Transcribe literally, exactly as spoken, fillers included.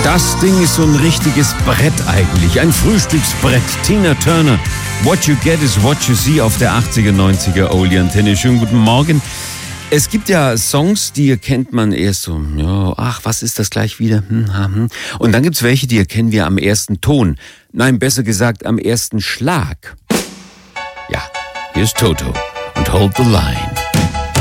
Das Ding ist so ein richtiges Brett eigentlich, ein Frühstücksbrett. Tina Turner, What You Get is What You See auf der achtziger, neunziger Oldie-Antenne. Schönen guten Morgen. Es gibt ja Songs, die erkennt man erst so, ja, ach, was ist das gleich wieder? Und dann gibt's welche, die erkennen wir am ersten Ton. Nein, besser gesagt am ersten Schlag. Ja, hier ist Toto und Hold the Line.